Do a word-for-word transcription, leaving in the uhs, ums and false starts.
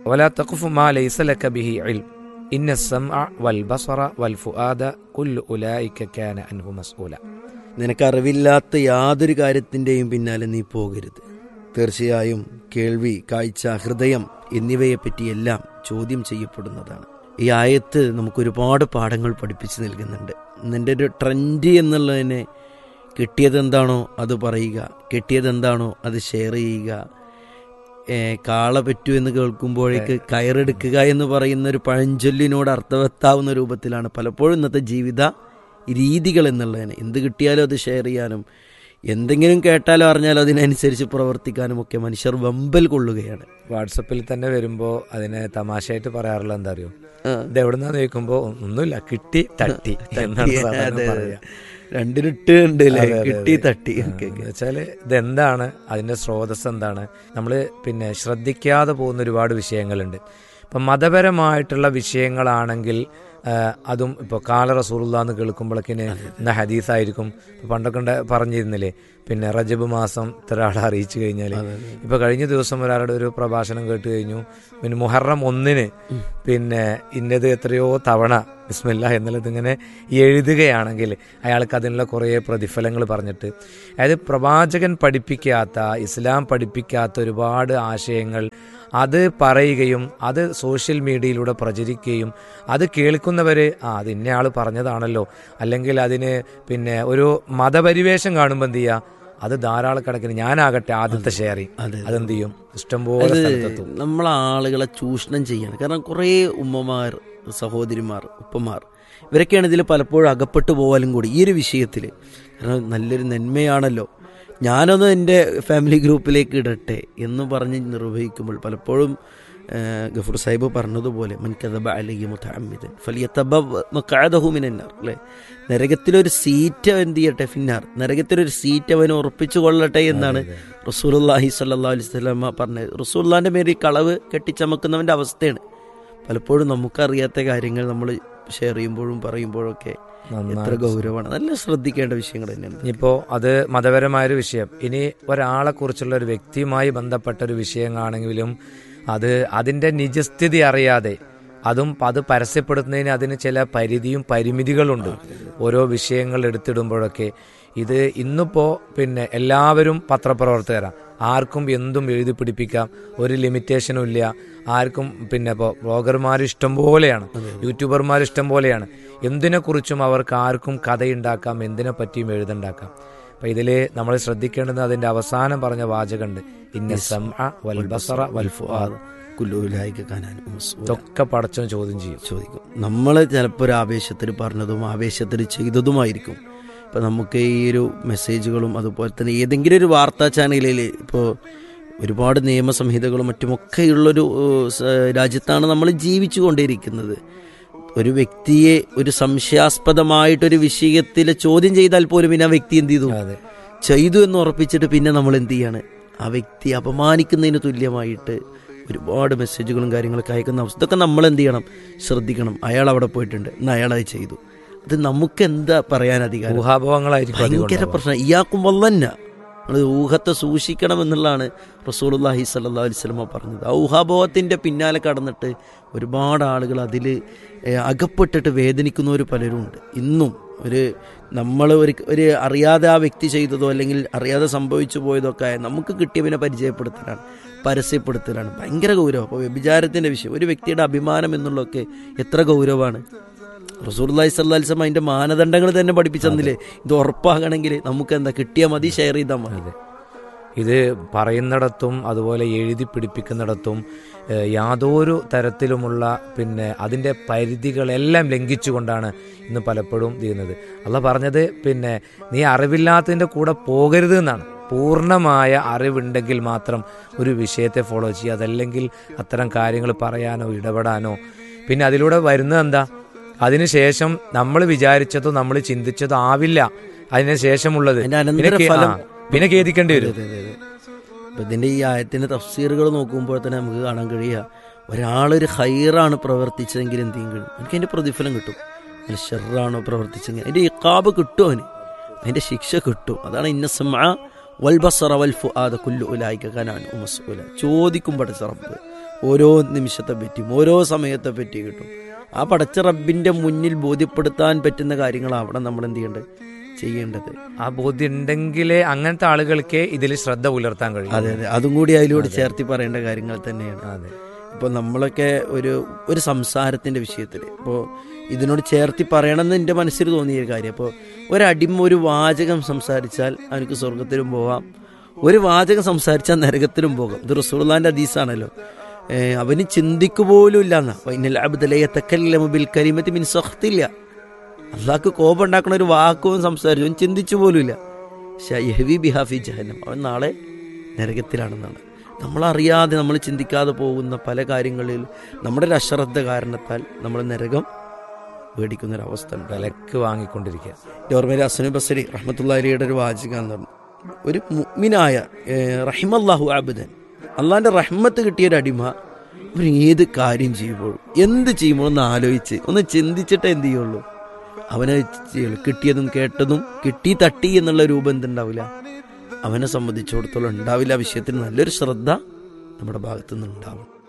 വലാ തഖ്ഫു മാ ലൈസ ലക ബിഹി ഇൽം ഇന്ന സമഅ വൽ ബസറ വൽ ഫുആദ കുല്ലു ഉലൈക കാന അൻഹു മസ്ഊല. നിനക്കറിവില്ലാത്ത യാതൊരു കാര്യത്തിൻ്റെയും പിന്നാലെ നീ പോകരുത്. തീർച്ചയായും കേൾവി, കാഴ്ച, ഹൃദയം എന്നിവയെപ്പറ്റിയെല്ലാം ചോദ്യം ചെയ്യപ്പെടുന്നതാണ്. ഈ ആയത്ത് നമുക്കൊരുപാട് പാഠങ്ങൾ പഠിപ്പിച്ച് നൽകുന്നുണ്ട്. നിൻ്റെ ഒരു ട്രെൻഡ് എന്നുള്ളതിനെ കിട്ടിയതെന്താണോ അത് പറയുക, കിട്ടിയതെന്താണോ അത് ഷെയർ ചെയ്യുക. കാള പറ്റൂ എന്ന് കേൾക്കുമ്പോഴേക്ക് കയറെടുക്കുക എന്ന് പറയുന്ന ഒരു പഴഞ്ചൊല്ലിനോട് അർത്ഥവത്താവുന്ന രൂപത്തിലാണ് പലപ്പോഴും ഇന്നത്തെ ജീവിത രീതികൾ എന്നുള്ളതിന്. എന്ത് കിട്ടിയാലും അത് ഷെയർ ചെയ്യാനും എന്തെങ്കിലും കേട്ടാലോ അറിഞ്ഞാലോ അതിനനുസരിച്ച് പ്രവർത്തിക്കാനും ഒക്കെ മനുഷ്യർ വെമ്പൽ കൊള്ളുകയാണ്. വാട്സപ്പിൽ തന്നെ വരുമ്പോൾ അതിനെ തമാശയായിട്ട് പറയാറുള്ള എന്താ അറിയോ, ഇത് എവിടുന്നാന്ന് ചോദിക്കുമ്പോ ഒന്നുമില്ല, കിട്ടി തട്ടി എന്നാണ് പറയാ. രണ്ടിനിട്ട് ഉണ്ട് കിട്ടി തട്ടി വെച്ചാല് ഇതെന്താണ്, അതിന്റെ സ്രോതസ് എന്താണ്, നമ്മള് പിന്നെ ശ്രദ്ധിക്കാതെ പോകുന്ന ഒരുപാട് വിഷയങ്ങളുണ്ട്. ഇപ്പം മതപരമായിട്ടുള്ള വിഷയങ്ങളാണെങ്കിൽ അതും ഇപ്പോൾ കാല റസൂലുള്ളാഹി എന്ന് കേൾക്കുമ്പോഴേക്കിന് ഇന്ന ഹദീസായിരിക്കും. പണ്ടൊക്കെ പറഞ്ഞിരുന്നില്ലേ, പിന്നെ റജബ് മാസം ഇത്ര ആളെ അറിയിച്ചു കഴിഞ്ഞാൽ, ഇപ്പൊ കഴിഞ്ഞ ദിവസം ഒരാളുടെ ഒരു പ്രഭാഷണം കേട്ട് കഴിഞ്ഞു, പിന്നെ മുഹറം ഒന്നിന് പിന്നെ ഇന്നത് എത്രയോ തവണ ബിസ്മില്ലാഹ് എന്നുള്ളത് ഇങ്ങനെ എഴുതുകയാണെങ്കിൽ അയാൾക്ക് അതിനുള്ള കുറേ പ്രതിഫലങ്ങൾ പറഞ്ഞിട്ട്, അതായത് പ്രവാചകൻ പഠിപ്പിക്കാത്ത, ഇസ്ലാം പഠിപ്പിക്കാത്ത ഒരുപാട് ആശയങ്ങൾ അത് പറയുകയും അത് സോഷ്യൽ മീഡിയയിലൂടെ പ്രചരിക്കുകയും അത് കേൾക്കുന്നവർ ആ അത് ഇന്നയാൾ പറഞ്ഞതാണല്ലോ, അല്ലെങ്കിൽ അതിന് പിന്നെ ഒരു മതപരിവേഷം കാണുമ്പോൾ എന്ത് ചെയ്യുക, അത് ധാരാളക്കണക്കിന് ഞാനാകട്ടെ ആദ്യത്തെ ഷെയറിങ് അതെന്ത് ചെയ്യും, ഇഷ്ടംപോലെ നമ്മൾ ആളുകളെ ചൂഷണം ചെയ്യാണ്. കാരണം കുറേ ഉമ്മമാർ, സഹോദരിമാർ, ഉപ്പമാർ ഇവരൊക്കെയാണ് ഇതിൽ പലപ്പോഴും അകപ്പെട്ടു പോകാനും കൂടി ഈ ഒരു വിഷയത്തിൽ. കാരണം നല്ലൊരു നന്മയാണല്ലോ, ഞാനൊന്ന് എൻ്റെ ഫാമിലി ഗ്രൂപ്പിലേക്ക് ഇടട്ടെ എന്ന് പറഞ്ഞ് നിർവഹിക്കുമ്പോൾ പലപ്പോഴും ഗഫൂർ സാഹിബ് പറഞ്ഞതുപോലെ മൻ കദബ അലൈഹി മുതഅമ്മിദൻ ഫലിയതബവ്വ മഖഅദഹു മിനൻ നാർ, അല്ലേ? നരകത്തിലൊരു സീറ്റ് എന്ത് ചെയ്യട്ടെ, ഫിന്നാർ, നരകത്തിലൊരു സീറ്റ് അവന് ഉറപ്പിച്ചു കൊള്ളട്ടെ എന്നാണ് റസൂലുള്ളാഹി സ്വല്ലല്ലാഹു അലൈഹി വസല്ലം പറഞ്ഞത്. റസൂലുള്ളാഹിന്റെ മേൽ കളവ് കെട്ടിച്ചമക്കുന്നവൻ്റെ അവസ്ഥയാണ്. പലപ്പോഴും നമുക്കറിയാത്ത കാര്യങ്ങൾ നമ്മൾ ഷെയർ ചെയ്യുമ്പോഴും പറയുമ്പോഴൊക്കെ എത്ര ഗൗരവമാണ്. നല്ല ശ്രദ്ധിക്കേണ്ട വിഷയങ്ങൾ തന്നെയാണ്. ഇപ്പോൾ അത് മതപരമായൊരു വിഷയം, ഇനി ഒരാളെ കുറിച്ചുള്ള ഒരു വ്യക്തിയുമായി ബന്ധപ്പെട്ട ഒരു വിഷയമാണെങ്കിലും അത് അതിൻ്റെ നിജസ്ഥിതി അറിയാതെ അതും അത് പരസ്യപ്പെടുത്തുന്നതിന് അതിന് ചില പരിധിയും പരിമിതികളുണ്ട് ഓരോ വിഷയങ്ങൾ എടുത്തിടുമ്പോഴൊക്കെ. ഇത് ഇന്നിപ്പോൾ പിന്നെ എല്ലാവരും പത്രപ്രവർത്തകരാണ്, ആർക്കും എന്തും എഴുതി പിടിപ്പിക്കാം, ഒരു ലിമിറ്റേഷനും ഇല്ല ആർക്കും. പിന്നെ ഇപ്പോൾ ബ്ലോഗർമാർ ഇഷ്ടം പോലെയാണ്, യൂട്യൂബർമാർ ഇഷ്ടം പോലെയാണ്. എന്തിനെക്കുറിച്ചും അവർക്ക് ആർക്കും കഥയുണ്ടാക്കാം, എന്തിനെ പറ്റിയും എഴുതുണ്ടാക്കാം. അപ്പം ഇതിൽ നമ്മൾ ശ്രദ്ധിക്കേണ്ടത് അതിൻ്റെ അവസാനം പറഞ്ഞ വാചകമുണ്ട്, ഇന്ന സമഅ വൽ ബസറ വൽ ഫുആദ ഇതൊക്കെ പടച്ചവൻ ചോദ്യം ചെയ്യും ചോദിക്കും. നമ്മൾ ചിലപ്പോൾ ഒരു ആവേശത്തിൽ പറഞ്ഞതും ആവേശത്തിൽ ചെയ്തതുമായിരിക്കും. ഇപ്പം നമുക്ക് ഈ ഒരു മെസ്സേജുകളും അതുപോലെ തന്നെ ഏതെങ്കിലും ഒരു വാർത്താ ചാനലിൽ ഇപ്പോൾ ഒരുപാട് നിയമസംഹിതകളും മറ്റുമൊക്കെയുള്ളൊരു രാജ്യത്താണ് നമ്മൾ ജീവിച്ചു കൊണ്ടിരിക്കുന്നത്. ഒരു വ്യക്തിയെ ഒരു സംശയാസ്പദമായിട്ടൊരു വിഷയത്തിൽ ചോദ്യം ചെയ്താൽ പോലും പിന്നെ ആ വ്യക്തി എന്ത് ചെയ്തു ചെയ്തു എന്ന് ഉറപ്പിച്ചിട്ട് പിന്നെ നമ്മൾ എന്ത് ചെയ്യാണ്, ആ വ്യക്തി അപമാനിക്കുന്നതിന് തുല്യമായിട്ട് ഒരുപാട് മെസ്സേജുകളും കാര്യങ്ങളൊക്കെ അയക്കുന്ന അവസ്ഥ. ഇതൊക്കെ നമ്മൾ എന്ത് ചെയ്യണം, ശ്രദ്ധിക്കണം. അയാൾ അവിടെ പോയിട്ടുണ്ട്, എന്നാൽ അയാളത് ചെയ്തു, അത് നമുക്ക് എന്താ പറയാൻ അധികാരം? ഊഹാഭവങ്ങളായിരിക്കും ഭയങ്കര പ്രശ്നം. ഇയാക്കും വല്ലന്ന ഊഹത്തെ സൂക്ഷിക്കണം എന്നുള്ളതാണ് റസൂലുള്ളാഹി സ്വല്ലല്ലാഹു അലൈഹി വസല്ലം പറഞ്ഞത്. ആ ഊഹാഭവത്തിൻ്റെ പിന്നാലെ കടന്നിട്ട് ഒരുപാട് ആളുകൾ അതിൽ അകപ്പെട്ടിട്ട് വേദനിക്കുന്നവർ പലരും ഉണ്ട് ഇന്നും. ഒരു നമ്മൾ ഒരു ഒരു അറിയാതെ ആ വ്യക്തി ചെയ്തതോ അല്ലെങ്കിൽ അറിയാതെ സംഭവിച്ചു പോയതൊക്കെ നമുക്ക് കിട്ടിയവനെ പരിചയപ്പെടുത്തലാണ്, പരസ്യപ്പെടുത്തലാണ്. ഭയങ്കര ഗൗരവം. അപ്പോൾ വ്യഭിചാരത്തിൻ്റെ വിഷയം, ഒരു വ്യക്തിയുടെ അഭിമാനം എന്നുള്ളതൊക്കെ എത്ര ഗൗരവമാണ്. റസൂലുള്ളാഹി സ്വല്ലല്ലാഹു അലൈഹി വസല്ലം അതിൻ്റെ മാനദണ്ഡങ്ങൾ തന്നെ പഠിപ്പിച്ചെന്നില്ലേ, ഇത് ഉറപ്പാകണമെങ്കിൽ നമുക്ക് എന്താ കിട്ടിയാൽ മതി, ഷെയർ ചെയ്താൽ മതി. ഇത് പറയുന്നിടത്തും അതുപോലെ എഴുതി പിടിപ്പിക്കുന്നിടത്തും യാതൊരു തരത്തിലുമുള്ള പിന്നെ അതിൻ്റെ പരിധികളെല്ലാം ലംഘിച്ചുകൊണ്ടാണ് ഇന്ന് പലപ്പോഴും ചെയ്യുന്നത്. അള്ളാഹ് പറഞ്ഞത് പിന്നെ നീ അറിവില്ലാത്തതിൻ്റെ കൂടെ പോകരുത് എന്നാണ്. പൂർണ്ണമായ അറിവുണ്ടെങ്കിൽ മാത്രം ഒരു വിഷയത്തെ ഫോളോ ചെയ്യുക, അതല്ലെങ്കിൽ അത്തരം കാര്യങ്ങൾ പറയാനോ ഇടപെടാനോ. പിന്നെ അതിലൂടെ വരുന്നത് എന്താ, അതിനുശേഷം നമ്മൾ വിചാരിച്ചതോ നമ്മൾ ചിന്തിച്ചതോ ആവില്ല അതിന് ശേഷമുള്ളത്, പിന്നെ ഖേദിക്കേണ്ടി വരും. ഇപ്പം ഇതിൻ്റെ ഈ ആയത്തിൻ്റെ തഫ്സീറുകൾ നോക്കുമ്പോൾ തന്നെ നമുക്ക് കാണാൻ കഴിയുക, ഒരാളൊരു ഹൈറാണ് പ്രവർത്തിച്ചതെങ്കിൽ എന്ത് ചെയ്യും കഴിയും, എനിക്ക് അതിൻ്റെ പ്രതിഫലം കിട്ടും. അതിന് ഷെറാണോ പ്രവർത്തിച്ചെങ്കിൽ അതിൻ്റെ ഇഖാബ് കിട്ടും, അവന് അതിൻ്റെ ശിക്ഷ കിട്ടും. അതാണ് ഇന്ന സമഅ വൽ ബസറ വൽ ഫുആദ കുല്ലു ഉലൈക കാന അൻഹു മസ്ഊല. ചോദിക്കും പടച്ച റബ്ബ്, ഓരോ നിമിഷത്തെ പറ്റിയും ഓരോ സമയത്തെ പറ്റിയും കിട്ടും. ആ പടച്ച റബ്ബിന്റെ മുന്നിൽ ബോധ്യപ്പെടുത്താൻ പറ്റുന്ന കാര്യങ്ങളാവണം നമ്മൾ എന്ത് ചെയ്യേണ്ടത്, ചെയ്യേണ്ടത്. ആ ബോധ്യം ഉണ്ടെങ്കിലേ അങ്ങനത്തെ ആളുകൾക്ക് ഇതിൽ ശ്രദ്ധ പുലർത്താൻ കഴിയും. അതെ അതെ, അതും കൂടി അതിലൂടെ ചേർത്തി പറയേണ്ട കാര്യങ്ങൾ തന്നെയാണ്. അതെ, ഇപ്പോൾ നമ്മളൊക്കെ ഒരു ഒരു സംസാരത്തിൻ്റെ വിഷയത്തിൽ ഇപ്പോൾ ഇതിനോട് ചേർത്തി പറയണമെന്ന് എൻ്റെ മനസ്സിൽ തോന്നിയ കാര്യം. അപ്പോൾ ഒരടിമ ഒരു വാചകം സംസാരിച്ചാൽ അവനക്ക് സ്വർഗത്തിലും പോവാം, ഒരു വാചകം സംസാരിച്ചാൽ നരകത്തിലും പോകാം. ഇത് റസൂലുള്ളാഹിന്റെ ഹദീസാണല്ലോ. അവന് ചിന്തിക്കു പോലും ഇല്ല എന്നാ ബിൽ സഖ്തില്ല. അള്ളാഹ്ക്ക് കോപം ഉണ്ടാക്കുന്ന ഒരു വാക്കും സംസാരിച്ചു, അവൻ ചിന്തിച്ചു പോലും ഇല്ല. യഹ്വി ബിഹാ ഫി ജഹന്നം, അവൻ നാളെ നരകത്തിലാണെന്നാണ്. നമ്മളറിയാതെ നമ്മൾ ചിന്തിക്കാതെ പോകുന്ന പല കാര്യങ്ങളിൽ നമ്മുടെ ഒരു അശ്രദ്ധ കാരണത്താൽ നമ്മൾ നരകം പേടിക്കുന്നൊരവസ്ഥ വിലക്ക് വാങ്ങിക്കൊണ്ടിരിക്കുക. ഓർമ്മയിൽ ഹസനുൽ ബസ്രി റഹ്മത്തുള്ളാഹി അലൈഹിയുടെ ഒരു വാചകം എന്ന് പറഞ്ഞു, ഒരു മുഅ്മിനായ റഹിമല്ലാഹു അബ്ദൻ, അള്ളാഹിന്റെ റഹ്മത്ത് കിട്ടിയൊരു അടിമ അവൻ ഏത് കാര്യം ചെയ്യുമ്പോഴും എന്ത് ചെയ്യുമ്പോൾ ഒന്ന് ആലോചിച്ച് ഒന്ന് ചിന്തിച്ചിട്ടേ എന്ത് ചെയ്യുള്ളൂ, അവനെ കിട്ടിയതും കേട്ടതും കിട്ടി തട്ടി എന്നുള്ള രൂപം എന്തുണ്ടാവില്ല, അവനെ സംബന്ധിച്ചിടത്തോളം ഉണ്ടാവില്ല. ആ വിഷയത്തിൽ നല്ലൊരു ശ്രദ്ധ നമ്മുടെ ഭാഗത്തു നിന്നുണ്ടാവും.